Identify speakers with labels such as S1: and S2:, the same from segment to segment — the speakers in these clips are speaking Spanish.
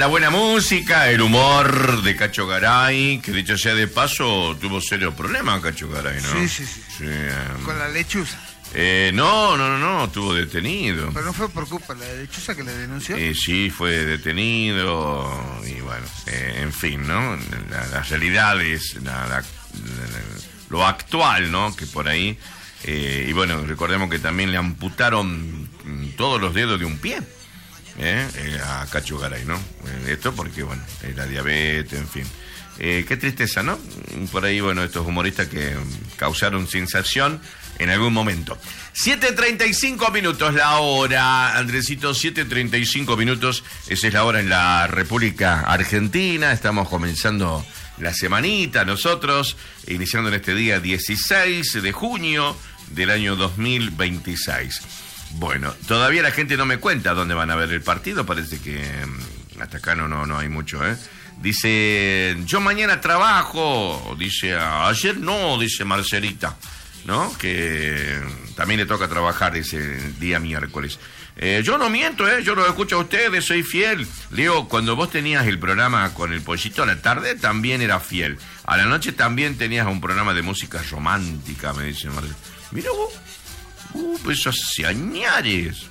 S1: buena música, el humor de Cacho Garay, que dicho sea de paso, tuvo serios problemas Cacho Garay, ¿no?
S2: Sí. Con la lechuza.
S1: No, estuvo detenido.
S2: Pero no fue por culpa de la lechuza que le denunció.
S1: Sí, fue detenido y bueno, en fin, ¿no? La realidad es lo actual, ¿no? Que por ahí, y bueno, recordemos que también le amputaron todos los dedos de un pie. A Cacho Garay, ¿no? Esto porque, bueno, la diabetes, en fin. Qué tristeza, ¿no? Por ahí, bueno, estos humoristas que causaron sensación en algún momento. 7:35 minutos la hora, Andresito, 7:35 minutos. Esa es la hora en la República Argentina. Estamos comenzando la semanita nosotros, iniciando en este día 16 de junio del año 2026. Bueno, todavía la gente no me cuenta dónde van a ver el partido, parece que hasta acá no hay mucho, ¿eh? Dice, yo mañana trabajo, dice, ayer no, dice Marcelita, ¿no? Que también le toca trabajar ese día miércoles. Yo no miento, yo lo escucho a ustedes, soy fiel. Leo, cuando vos tenías el programa con el Pollito a la tarde, también era fiel. A la noche también tenías un programa de música romántica, me dice Marcelita. Mira vos. Pues hace añares.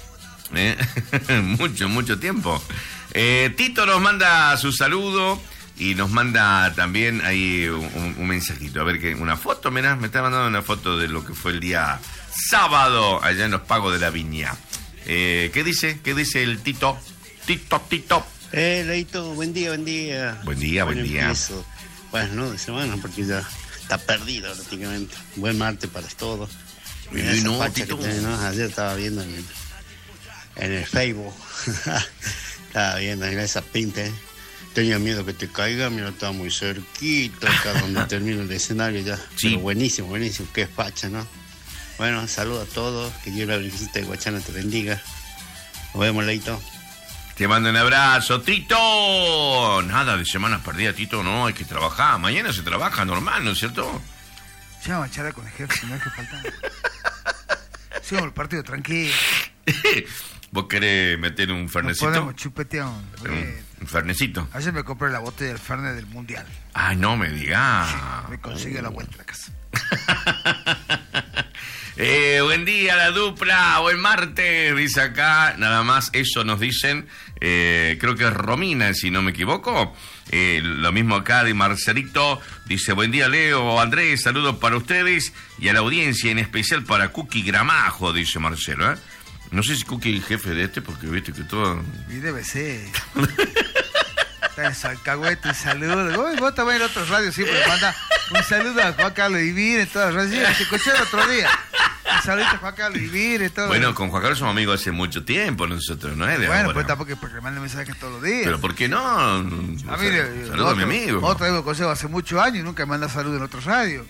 S1: Mucho tiempo. Tito nos manda su saludo y nos manda también ahí un mensajito. A ver, que una foto, mirá, me está mandando una foto de lo que fue el día sábado allá en los Pagos de la Viña. ¿Qué dice? ¿Qué dice el Tito? Tito.
S3: Leito, buen día.
S1: Buen día.
S3: Buenas noches, semana, porque ya está perdido prácticamente. Buen martes para todos. Mira esa facha que tenemos. Ayer estaba viendo en el Facebook. Estaba viendo en esa pinta. Tenía miedo que te caiga, mira, estaba muy cerquita acá donde termina el escenario ya. Sí. Pero buenísimo, qué facha, ¿no? Bueno, saludos a todos, que Dios la Virgencita de Guachana te bendiga. Nos vemos, Leito.
S1: Te mando un abrazo, Tito. Nada de semanas perdidas, Tito, no, hay que trabajar. Mañana se trabaja normal, ¿no es cierto?
S2: Ya vamos a charlar con el jefe, si no es que falta. Sigamos el partido tranquilo.
S1: ¿Vos querés meter un fernecito?
S2: Nos podemos chupetear
S1: un fernecito.
S2: Ayer me compré la botella del Fernet del Mundial.
S1: Ay, no me digas.
S2: Sí, me consigue la vuelta a la casa.
S1: Buen día, la dupla, buen martes, dice acá. Nada más eso nos dicen. Creo que es Romina, si no me equivoco. Lo mismo acá de Marcelito. Dice, buen día, Leo, Andrés, saludos para ustedes y a la audiencia, en especial para Cookie Gramajo, dice Marcelo, ¿eh? No sé si Cookie es el jefe de este, porque viste que todo...
S2: Y debe ser. Está en Salcahuete, un saludo. Vos también en otros radios siempre manda un saludo a Juan Carlos Divir en todas las radios. Se escuchó el otro día. Un saludo a Juan Carlos Divir en todo.
S1: Bueno, con Juan Carlos somos amigos hace mucho tiempo nosotros, ¿no es? De
S2: bueno,
S1: ahora.
S2: Pues tampoco es porque le mande mensajes todos los días.
S1: Pero ¿por qué no? Saludo a mi amigo.
S2: Otro digo consejo hace muchos años y nunca me manda saludos en otros radios.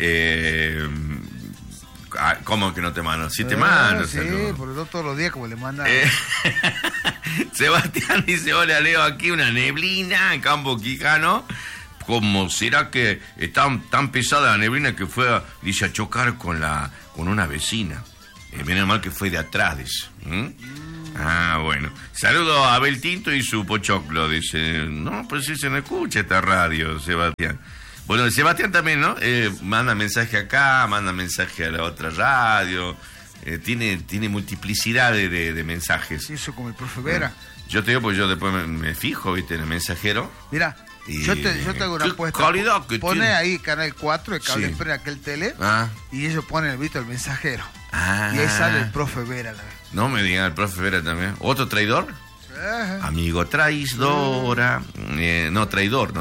S1: ¿Cómo que no te mando? Sí te mando.
S2: Sí, porque no todos los días como le manda.
S1: Sebastián dice, hola Leo, aquí una neblina en Campo Quijano. ¿Cómo será que está tan pesada la neblina que fue a chocar con una vecina? Menos mal que fue de atrás, dice. Bueno. Saludo a Abel Tinto y su pochoclo, dice. No, pues sí se me escucha esta radio, Sebastián. Bueno, Sebastián también, ¿no? Manda mensaje acá, manda mensaje a la otra radio. Tiene multiplicidad de mensajes.
S2: Sí, eso como el profe Vera.
S1: Yo te digo, pues yo después me fijo, ¿viste? En el mensajero.
S2: Mira, yo te hago una apuesta.
S1: Calidad que
S2: pone
S1: tiene.
S2: ahí Canal 4, el cable espera aquel tele, y ellos ponen el mensajero. Y ahí sale el profe Vera.
S1: No me digan el profe Vera también. ¿Otro traidor? Amigo traidora. No, traidor.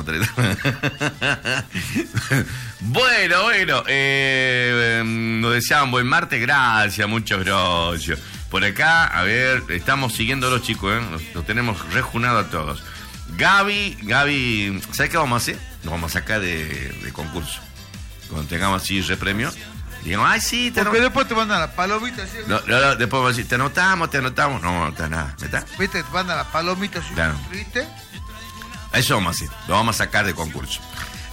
S1: Bueno. Nos deseaban buen martes. Gracias, muchos gracias. Por acá, a ver, estamos siguiendo a los chicos, los tenemos rejunado a todos. Gaby, ¿sabes qué vamos a hacer? Nos vamos a sacar de concurso. Cuando tengamos así repremio, digamos, ay, sí,
S2: porque después te mandan la palomita. ¿Sí?
S1: No, después vamos a decir, te anotamos. No está nada, ¿verdad?
S2: Viste, te mandan las palomitas,
S1: claro.
S2: ¿Viste?
S1: Eso vamos a hacer, lo vamos a sacar de concurso.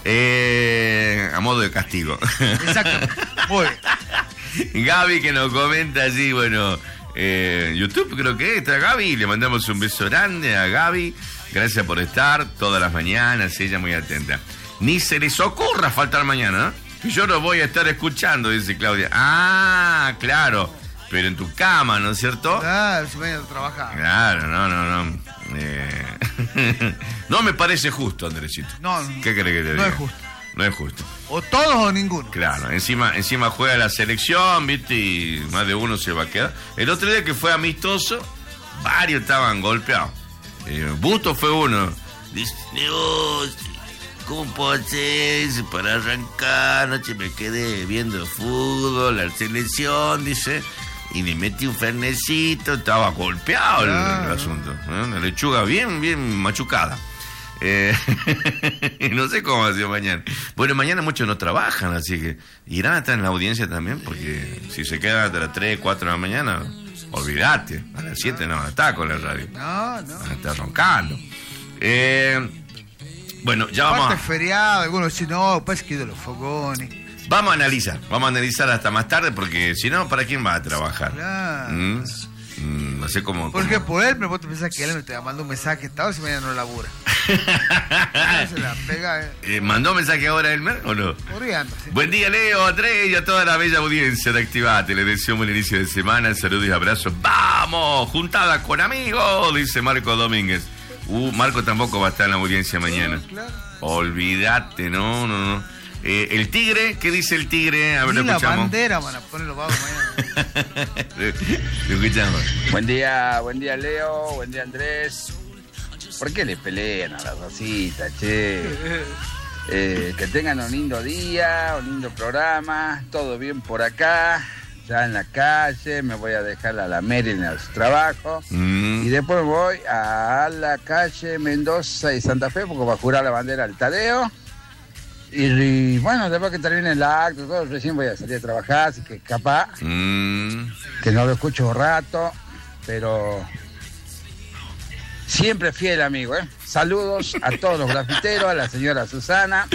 S1: A modo de castigo.
S2: Exacto, muy bien.
S1: Gaby que nos comenta allí, bueno, YouTube creo que está Gaby, le mandamos un beso grande a Gaby, gracias por estar todas las mañanas, ella muy atenta. Ni se les ocurra faltar mañana, que yo lo voy a estar escuchando, dice Claudia. Ah, claro, pero en tu cama, ¿no es cierto?
S2: Claro, si vayan a trabajar.
S1: Claro, no. No me parece justo, Andresito.
S2: No,
S1: ¿Qué crees que te diga?
S2: No es justo.
S1: No es justo.
S2: O todos o ninguno.
S1: Claro, encima juega la selección, ¿viste? Y más de uno se va a quedar. El otro día que fue amistoso, varios estaban golpeados. Busto fue uno. Dice, Dios, ¿cómo puedo hacer para arrancar? Anoche me quedé viendo fútbol, la selección, dice. Y le metí un fernecito, estaba golpeado el asunto. Una lechuga bien machucada. No sé cómo va a ser mañana. Bueno, mañana muchos no trabajan, así que irán a estar en la audiencia también, porque si se quedan hasta las 3, 4 de la mañana, olvídate, a las 7 no van a estar con la radio.
S2: No.
S1: Van a estar roncando. Bueno, ya vamos
S2: a... feriado, algunos dicen, no, pues que de los fogones.
S1: Vamos a analizar hasta más tarde, porque si no, ¿para quién va a trabajar?
S2: Claro.
S1: No sé cómo...
S2: Por ejemplo, él, pero vos te pensás que él me te manda un mensaje, estaba si mañana no labura. Se la pega,
S1: ¿Mandó mensaje ahora él o no?
S2: Corriendo, sí.
S1: Buen día, Leo, Andrés y a toda la bella audiencia de Activate. Les deseo un buen inicio de semana, saludos y abrazos. ¡Vamos! Juntada con amigos, dice Marco Domínguez. Marco tampoco va a estar en la audiencia mañana.
S2: Claro.
S1: Olvídate, no. El tigre, ¿qué dice el tigre? A ver, lo escuchamos.
S2: La bandera van a poner los vagos mañana.
S1: Lo escuchamos.
S4: Buen día, Leo, buen día, Andrés. ¿Por qué le pelean a la Rosita, che? Que tengan un lindo día, un lindo programa, todo bien por acá, ya en la calle, me voy a dejar a la Meryl en su trabajo y después voy a la calle Mendoza y Santa Fe porque va a jurar la bandera al Tadeo. Y bueno, después que termine el acto, todo, recién voy a salir a trabajar, así que capaz que no lo escucho un rato, pero siempre fiel amigo, ¿eh? Saludos a todos los grafiteros, a la señora Susana.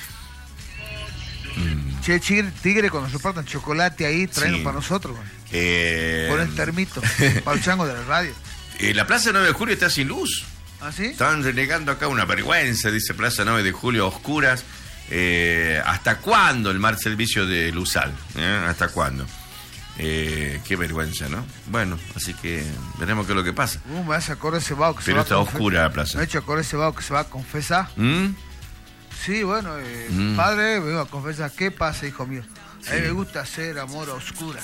S2: Che, tigre, cuando se partan chocolate ahí, traen para nosotros, Pon el termito, para el chango de la radio.
S1: La Plaza 9 de Julio está sin luz.
S2: ¿Ah, sí?
S1: Están renegando acá una vergüenza, dice Plaza 9 de Julio a oscuras. ¿Hasta cuándo el mal servicio de Luzal? ¿Hasta cuándo? Qué vergüenza, ¿no? Bueno, así que veremos qué es lo que pasa.
S2: Me hace acordar ese vago que
S1: pero
S2: se va a
S1: está oscura la plaza.
S2: Me ha hecho acordar ese vago que se va a confesar. Sí, bueno, padre, me iba a confesar. ¿Qué pasa, hijo mío? A mí me gusta hacer amor a oscuras.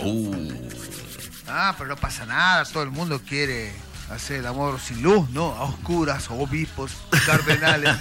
S2: Pero no pasa nada, todo el mundo quiere hacer el amor sin luz, ¿no? A oscuras, obispos, cardenales.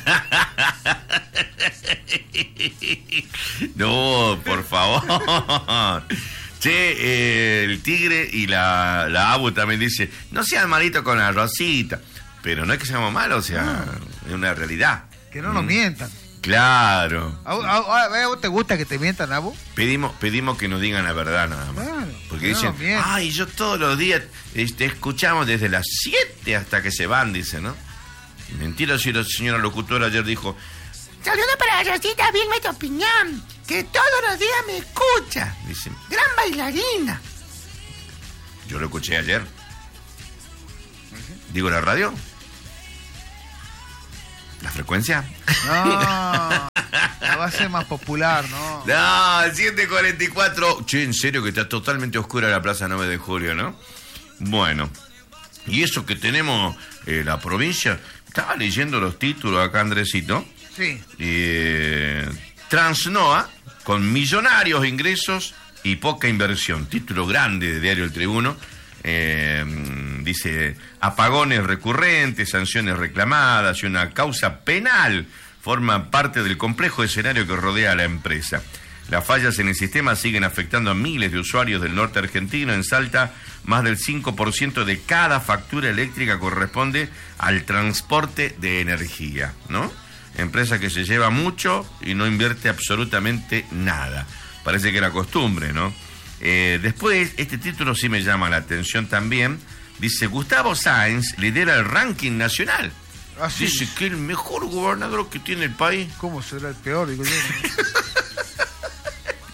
S1: No, por favor. Che, el tigre y la Abu también dice, no sean malitos con la Rosita. Pero no es que seamos malos, o sea, es una realidad.
S2: Que no nos mientan.
S1: Claro.
S2: ¿A vos te gusta que te mientan, Abu?
S1: Pedimos que nos digan la verdad nada más.
S2: Claro,
S1: porque dicen, yo todos los días escuchamos desde las 7 hasta que se van, dice, ¿no? Mentira si la señora locutora ayer dijo,
S5: saludos para Rosita Vilma de Opinión, que todos los días me escucha.
S1: Dice,
S5: gran bailarina.
S1: Yo lo escuché ayer. ¿Digo la radio? ¿La frecuencia?
S2: No, va a ser más popular, ¿no?
S1: No, 7:44. Che, en serio que está totalmente oscura la Plaza 9 de Julio, ¿no? Bueno, y eso que tenemos la provincia, estaba leyendo los títulos acá, Andresito.
S2: Sí.
S1: Transnoa, con millonarios ingresos y poca inversión. Título grande de Diario El Tribuno. Dice, apagones recurrentes, sanciones reclamadas y una causa penal forman parte del complejo escenario que rodea a la empresa. Las fallas en el sistema siguen afectando a miles de usuarios del norte argentino. En Salta, más del 5% de cada factura eléctrica corresponde al transporte de energía, ¿no? Empresa que se lleva mucho y no invierte absolutamente nada. Parece que era costumbre, ¿no? Después, este título sí me llama la atención también. Dice, Gustavo Sáenz lidera el ranking nacional.
S2: Así
S1: dice que el mejor gobernador que tiene el país.
S2: ¿Cómo será el peor? Digo yo.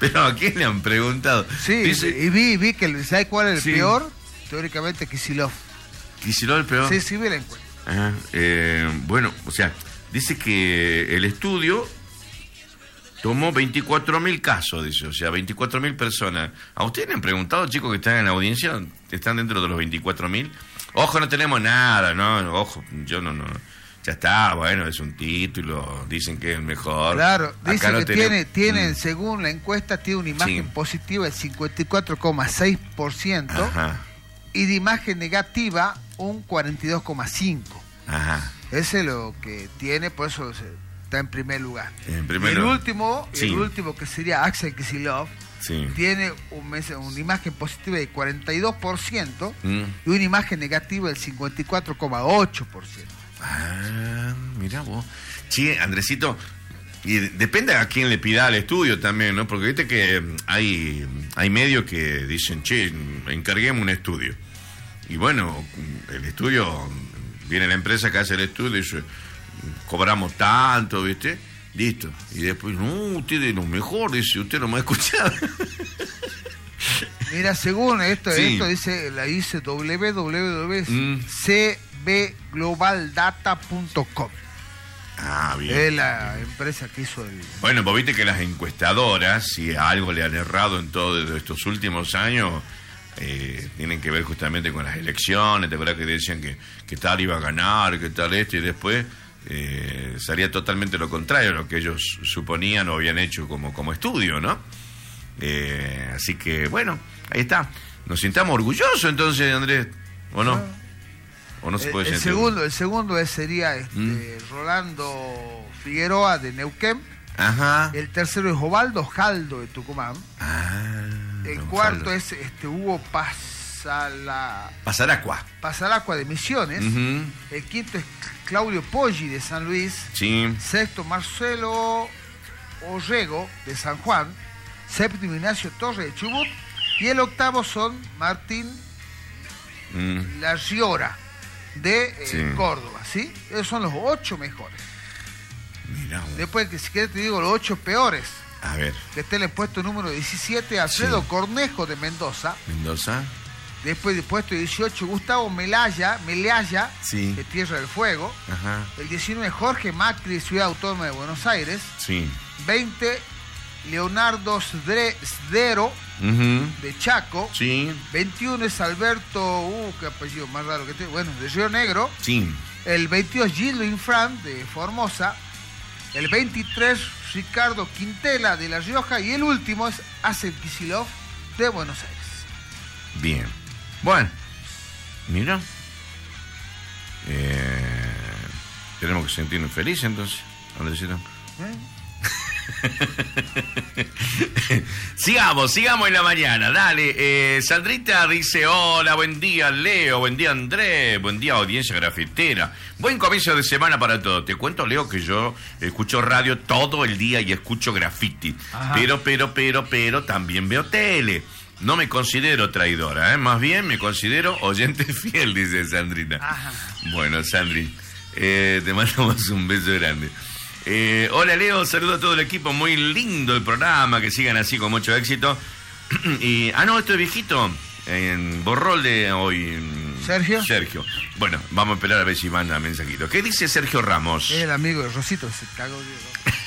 S1: Pero ¿a quién le han preguntado?
S2: Sí,
S1: Dice,
S2: y vi que, ¿sabes cuál es el
S1: Sí.
S2: peor? Teóricamente, Kicillof.
S1: ¿Kicillof el peor?
S2: Sí, vi la encuesta.
S1: Ajá, bueno, o sea, dice que el estudio tomó 24.000 casos, dice, o sea, 24.000 personas. ¿A ustedes le han preguntado, chicos, que están en la audiencia, están dentro de los 24.000? Ojo, no tenemos nada, ¿no? Ojo, yo no. Ya está, bueno, es un título, dicen que es el mejor.
S2: Claro,
S1: Acá
S2: dice
S1: no
S2: que
S1: tenemos-
S2: tienen, según la encuesta, tiene una imagen
S1: Sí.
S2: positiva del 54,6%
S1: Ajá,
S2: y de imagen negativa un 42,5%.
S1: ajá.
S2: Ese es lo que tiene, por eso está en primer lugar.
S1: En primer
S2: el
S1: lugar.
S2: último,
S1: Sí.
S2: el último que sería Axel Kicillof,
S1: Sí.
S2: tiene una imagen positiva del 42%
S1: Mm.
S2: y una imagen negativa del 54,8%.
S1: Ah, mira vos. Sí, Andresito, y depende a quién le pida al estudio también, ¿no? Porque viste que hay medios que dicen, che, encarguemos un estudio. Y bueno, el estudio, viene la empresa que hace el estudio y dice, cobramos tanto, ¿viste? Listo. Y después, no, usted es lo mejor, dice, usted no me ha escuchado.
S2: Mira, según esto
S1: Sí.
S2: dice, la dice www.cbglobaldata.com.
S1: Ah, bien.
S2: Es la empresa que hizo el...
S1: Bueno, vos viste que las encuestadoras, si algo le han errado en todos estos últimos años, tienen que ver justamente con las elecciones. ¿Te acuerdas que decían que tal iba a ganar, que tal y después salía totalmente lo contrario a lo que ellos suponían o habían hecho como estudio, ¿no? Así que, bueno, ahí está. Nos sintamos orgullosos entonces, Andrés, ¿o no? ¿O no se puede
S2: el
S1: sentir?
S2: segundo sería Rolando Figueroa de Neuquén.
S1: Ajá.
S2: El tercero es Ovaldo Jaldo de Tucumán. El
S1: don
S2: cuarto
S1: Jaldo.
S2: es Hugo Pasaracua de Misiones.
S1: Ujú.
S2: El quinto es Claudio Poggi de San Luis.
S1: Sí.
S2: Sexto, Marcelo Orrego de San Juan. Séptimo, Ignacio Torres de Chubut. Y el octavo son Martín Larriora de
S1: Sí.
S2: Córdoba, ¿sí? Esos son los 8 mejores.
S1: Mira, vos.
S2: Después, que si quieres te digo los 8 peores.
S1: A ver,
S2: Que está en el puesto número 17, Alfredo
S1: Sí.
S2: Cornejo de Mendoza.
S1: Mendoza.
S2: Después del puesto 18, Gustavo Meleaya
S1: Sí.
S2: de Tierra del Fuego.
S1: Ajá.
S2: El 19, Jorge Macri de Ciudad Autónoma de Buenos Aires.
S1: Sí.
S2: 20, Leonardo Sdero
S1: Ujú.
S2: de Chaco.
S1: Sí.
S2: 21 es Alberto, qué apellido más raro que tiene, bueno, de Río Negro.
S1: Sí.
S2: El 22, Gildo Infran de Formosa. El 23, Ricardo Quintela de La Rioja. Y el último es Axel Kicillof de Buenos Aires.
S1: Bien. Bueno. Mira. Tenemos que sentirnos felices entonces. Andresito. Sigamos en la mañana, dale. Sandrita dice, hola, buen día Leo, buen día Andrés, buen día audiencia grafitera. Buen comienzo de semana para todos. Te cuento, Leo, que yo escucho radio todo el día y escucho graffiti.
S2: Ajá.
S1: Pero también veo tele. No me considero traidora, más bien me considero oyente fiel, dice Sandrita.
S2: Ajá.
S1: Bueno, Sandri, te mandamos un beso grande. Hola Leo, saludo a todo el equipo, muy lindo el programa, que sigan así con mucho éxito. Y, no, esto es viejito, en Borrol de hoy.
S2: ¿Sergio?
S1: Bueno, vamos a esperar a ver si manda mensajito. ¿Qué dice Sergio Ramos?
S2: Es el amigo de Rosito, se cagó de...